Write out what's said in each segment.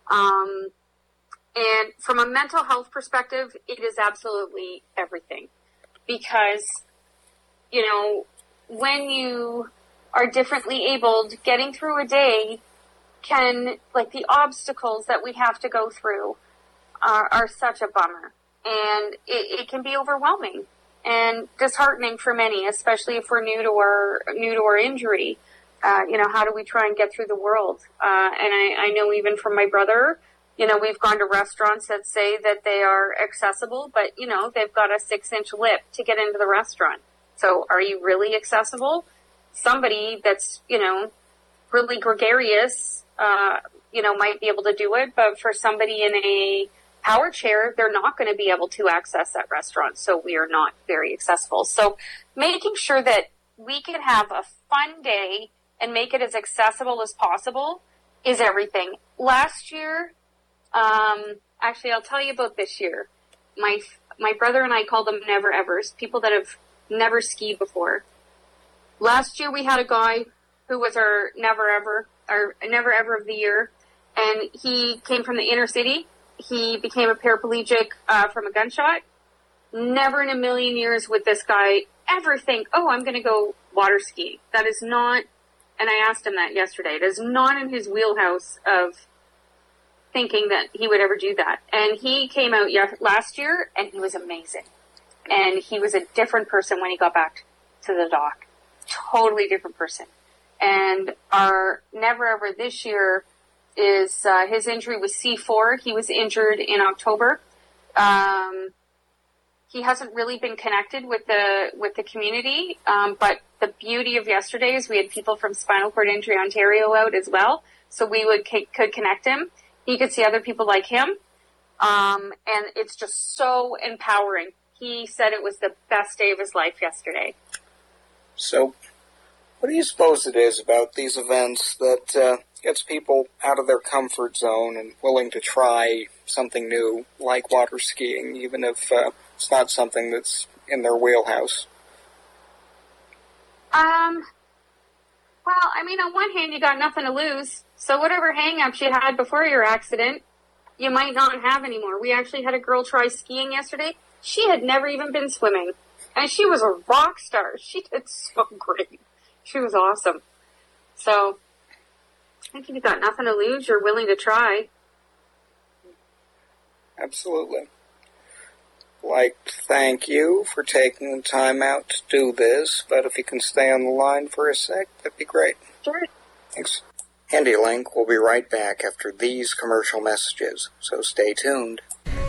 And from a mental health perspective, it is absolutely everything. Because, you know, when you are differently abled, getting through a day can, like, the obstacles that we have to go through are such a bummer. And it can be overwhelming and disheartening for many, especially if we're new to our injury. You know, how do we try and get through the world? And I know even from my brother, you know, we've gone to restaurants that say that they are accessible, but, you know, they've got a 6-inch lip to get into the restaurant. So are you really accessible? Somebody that's, you know, really gregarious, you know, might be able to do it, but for somebody in a power chair, they're not going to be able to access that restaurant. So we are not very accessible. So making sure that we can have a fun day and make it as accessible as possible is everything. Last year, actually, I'll tell you about this year. My brother and I call them never evers, people that have never skied before. Last year we had a guy who was our never ever of the year, and he came from the inner city. He became a paraplegic from a gunshot. Never in a million years would this guy ever think, oh, I'm going to go water skiing. That is not, and I asked him that yesterday, it is not in his wheelhouse of thinking that he would ever do that. And he came out last year, and he was amazing. And he was a different person when he got back to the dock. Totally different person. And our never ever this year is his injury was C4. He was injured in October. He hasn't really been connected with the community, but the beauty of yesterday is we had people from Spinal Cord Injury Ontario out as well, so we could connect him. He could see other people like him, and it's just so empowering. He said it was the best day of his life yesterday. So, what do you suppose it is about these events that gets people out of their comfort zone and willing to try something new, like water skiing, even if it's not something that's in their wheelhouse? Well, I mean, on one hand, you got nothing to lose. So whatever hang-ups you had before your accident, you might not have anymore. We actually had a girl try skiing yesterday. She had never even been swimming. And she was a rock star. She did so great. She was awesome. So, I think if you got nothing to lose, you're willing to try. Absolutely. Like to thank you for taking the time out to do this, but if you can stay on the line for a sec, that'd be great. Sure. Thanks. HandyLink will be right back after these commercial messages, so stay tuned.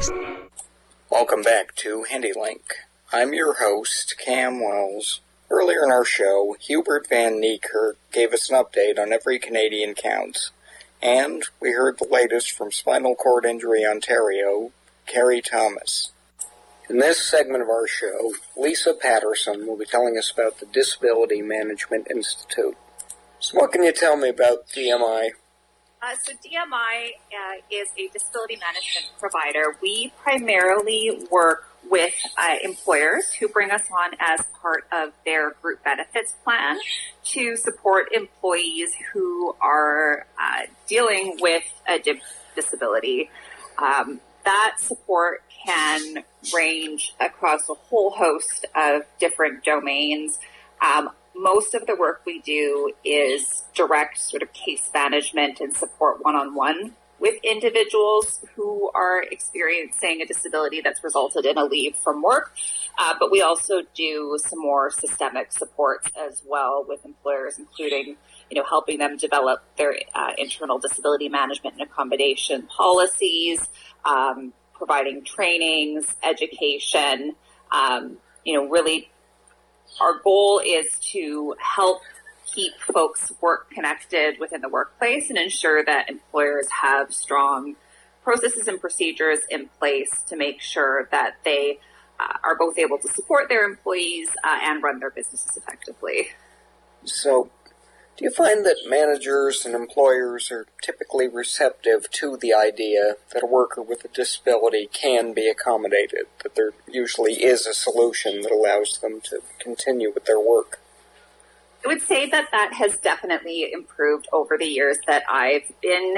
Welcome back to HandyLink. I'm your host, Cam Wells. Earlier in our show, Hubert Van Niekerk gave us an update on Every Canadian Counts, and we heard the latest from Spinal Cord Injury Ontario, Carrie Thomas. In this segment of our show, Lisa Patterson will be telling us about the Disability Management Institute. So what can you tell me about DMI? So DMI is a disability management provider. We primarily work with employers who bring us on as part of their group benefits plan to support employees who are dealing with a disability. That support can range across a whole host of different domains. Most of the work we do is direct sort of case management and support one-on-one with individuals who are experiencing a disability that's resulted in a leave from work. But we also do some more systemic supports as well with employers, including, helping them develop their internal disability management and accommodation policies, providing trainings, education, really our goal is to help keep folks work connected within the workplace and ensure that employers have strong processes and procedures in place to make sure that they are both able to support their employees and run their businesses effectively. So, do you find that managers and employers are typically receptive to the idea that a worker with a disability can be accommodated, that there usually is a solution that allows them to continue with their work? I would say that has definitely improved over the years that I've been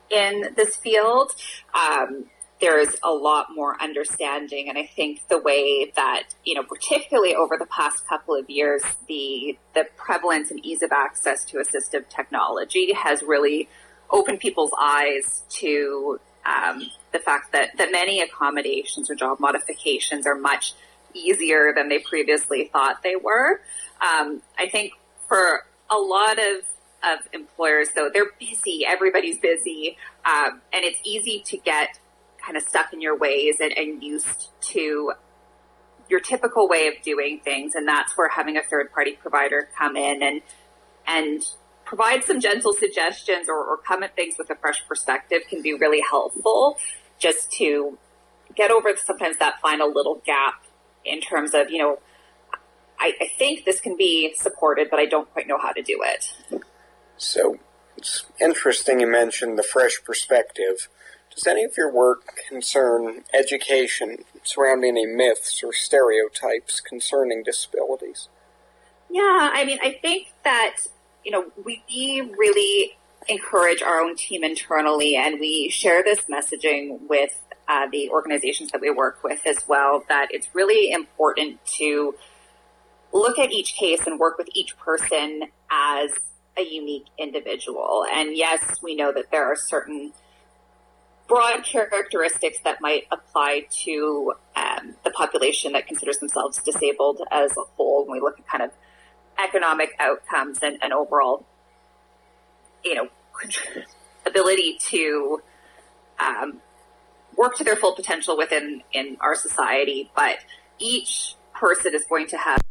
in this field, there's a lot more understanding. And I think the way that, particularly over the past couple of years, the prevalence and ease of access to assistive technology has really opened people's eyes to the fact that many accommodations or job modifications are much easier than they previously thought they were. I think for a lot of employers, though, they're busy, everybody's busy, and it's easy to get kind of stuck in your ways and used to your typical way of doing things. And that's where having a third party provider come in and provide some gentle suggestions or come at things with a fresh perspective can be really helpful, just to get over sometimes that final little gap in terms of, I think this can be supported, but I don't quite know how to do it. So it's interesting you mentioned the fresh perspective. Does any of your work concern education surrounding any myths or stereotypes concerning disabilities? Yeah, I think that, we really encourage our own team internally, and we share this messaging with the organizations that we work with as well, that it's really important to look at each case and work with each person as a unique individual. And yes, we know that there are certain broad characteristics that might apply to the population that considers themselves disabled as a whole when we look at kind of economic outcomes and overall, ability to work to their full potential in our society. But each person is going to have